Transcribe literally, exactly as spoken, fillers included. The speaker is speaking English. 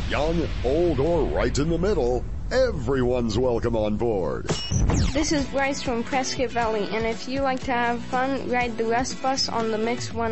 Young, old, or right in the middle, everyone's welcome on board. This is Bryce from Prescott Valley, and if you like to have fun, ride the Rust Bus on the Mix one